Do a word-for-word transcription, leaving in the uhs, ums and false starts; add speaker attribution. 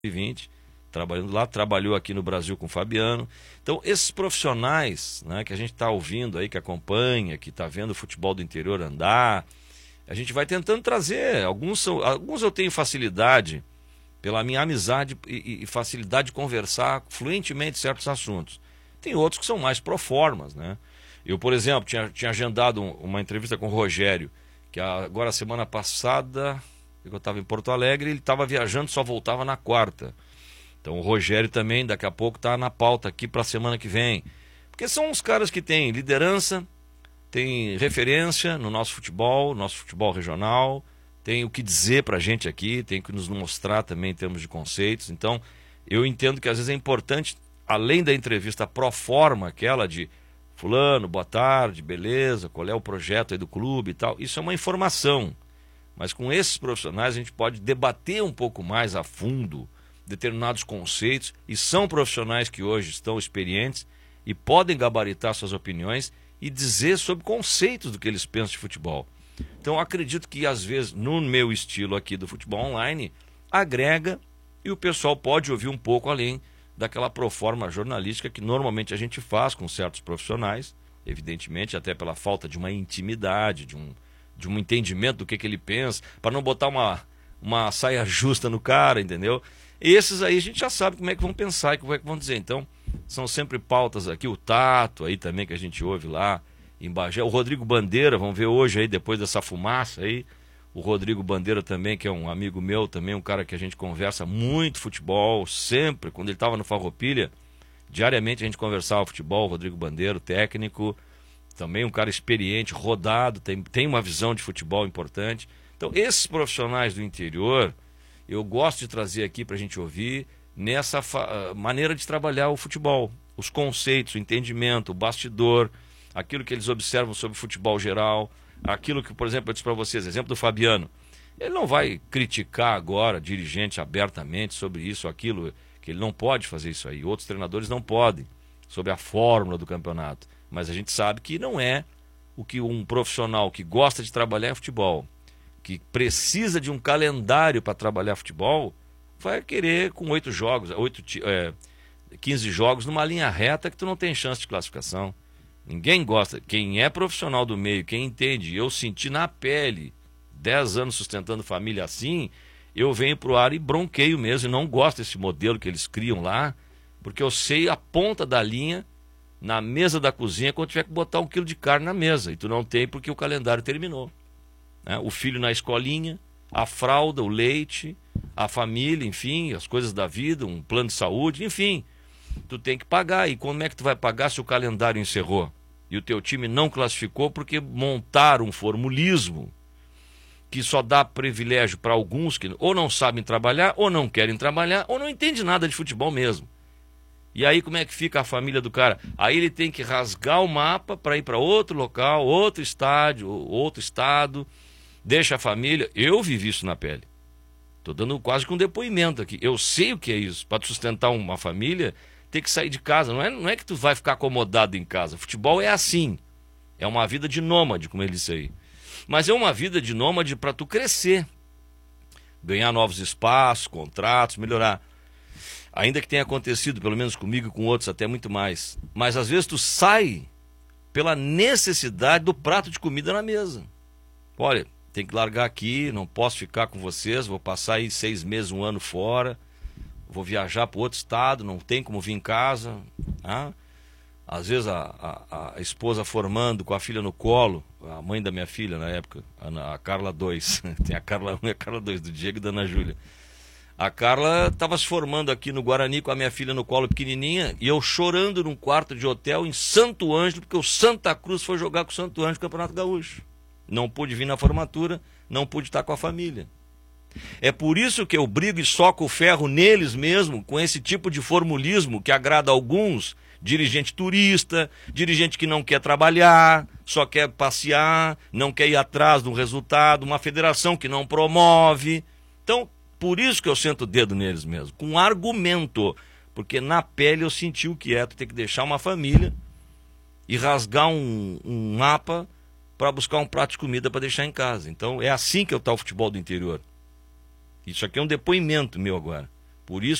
Speaker 1: e vinte, trabalhando lá, trabalhou aqui no Brasil com o Fabiano. Então, esses profissionais, né, que a gente está ouvindo aí, que acompanha, que está vendo o futebol do interior andar, a gente vai tentando trazer. Alguns, são, alguns eu tenho facilidade, pela minha amizade e, e facilidade de conversar fluentemente certos assuntos. Tem outros que são mais pro formas, né? Eu, por exemplo, tinha, tinha agendado um, uma entrevista com o Rogério, que agora, semana passada, eu estava em Porto Alegre, ele estava viajando, só voltava na quarta. Então o Rogério também, daqui a pouco, está na pauta aqui para a semana que vem. Porque são os caras que têm liderança, têm referência no nosso futebol, nosso futebol regional, tem o que dizer para a gente aqui, tem que nos mostrar também em termos de conceitos. Então, eu entendo que às vezes é importante, além da entrevista pro forma, aquela de fulano, boa tarde, beleza, qual é o projeto aí do clube e tal, isso é uma informação. Mas com esses profissionais a gente pode debater um pouco mais a fundo determinados conceitos, e são profissionais que hoje estão experientes e podem gabaritar suas opiniões e dizer sobre conceitos do que eles pensam de futebol. Então eu acredito que às vezes no meu estilo aqui do futebol online agrega, e o pessoal pode ouvir um pouco além daquela proforma jornalística que normalmente a gente faz com certos profissionais, evidentemente até pela falta de uma intimidade, de um, de um entendimento do que, que ele pensa, para não botar uma, uma saia justa no cara, entendeu? Esses aí a gente já sabe como é que vão pensar e como é que vão dizer. Então, são sempre pautas aqui, o Tato aí também que a gente ouve lá em Bagé, o Rodrigo Bandeira, vamos ver hoje aí, depois dessa fumaça aí, o Rodrigo Bandeira também, que é um amigo meu também, um cara que a gente conversa muito futebol, sempre, quando ele estava no Farroupilha, diariamente a gente conversava futebol, o Rodrigo Bandeira, técnico, também um cara experiente, rodado, tem, tem uma visão de futebol importante. Então, esses profissionais do interior, eu gosto de trazer aqui para a gente ouvir nessa maneira de trabalhar o futebol, os conceitos, o entendimento, o bastidor, aquilo que eles observam sobre o futebol geral, aquilo que, por exemplo, eu disse para vocês, exemplo do Fabiano, ele não vai criticar agora dirigente abertamente sobre isso ou aquilo, que ele não pode fazer isso aí, outros treinadores não podem, sobre a fórmula do campeonato, mas a gente sabe que não é o que um profissional que gosta de trabalhar é futebol, que precisa de um calendário para trabalhar futebol, vai querer com oito jogos, oito, é, quinze jogos numa linha reta que tu não tem chance de classificação. Ninguém gosta. Quem é profissional do meio, quem entende, eu senti na pele, dez anos sustentando família assim, eu venho pro ar e bronqueio mesmo, e não gosto desse modelo que eles criam lá, porque eu sei a ponta da linha na mesa da cozinha quando tiver que botar um quilo de carne na mesa, e tu não tem porque o calendário terminou. Né? O filho na escolinha, a fralda, o leite, a família, enfim, as coisas da vida, um plano de saúde, enfim, tu tem que pagar. E como é que tu vai pagar se o calendário encerrou e o teu time não classificou porque montaram um formulismo que só dá privilégio para alguns que ou não sabem trabalhar, ou não querem trabalhar, ou não entendem nada de futebol mesmo. E aí como é que fica a família do cara? Aí ele tem que rasgar o mapa para ir para outro local, outro estádio, outro estado, deixa a família. Eu vivi isso na pele. Estou dando quase que um depoimento aqui. Eu sei o que é isso. Para sustentar uma família, tem que sair de casa. Não é, não é que tu vai ficar acomodado em casa. Futebol é assim. É uma vida de nômade, como ele disse aí. Mas é uma vida de nômade para tu crescer. Ganhar novos espaços, contratos, melhorar. Ainda que tenha acontecido, pelo menos comigo e com outros, até muito mais. Mas às vezes tu sai pela necessidade do prato de comida na mesa. Olha, tem que largar aqui, não posso ficar com vocês, vou passar aí seis meses, um ano fora, vou viajar para outro estado, não tem como vir em casa. Tá? Às vezes a, a, a esposa formando com a filha no colo, a mãe da minha filha na época, a, a Carla dois, tem a Carla um e a Carla dois, do Diego e da Ana Júlia. A Carla estava se formando aqui no Guarani com a minha filha no colo pequenininha, e eu chorando num quarto de hotel em Santo Ângelo, porque o Santa Cruz foi jogar com o Santo Ângelo no Campeonato Gaúcho. Não pude vir na formatura, não pude estar com a família. É por isso que eu brigo e soco o ferro neles mesmo, com esse tipo de formulismo que agrada a alguns, dirigente turista, dirigente que não quer trabalhar, só quer passear, não quer ir atrás de um resultado, uma federação que não promove. Então, por isso que eu sento o dedo neles mesmo, com argumento, porque na pele eu senti o que é, tu tem que deixar uma família e rasgar um, um mapa para buscar um prato de comida para deixar em casa. Então é assim que está o futebol do interior. Isso aqui é um depoimento meu agora. Por isso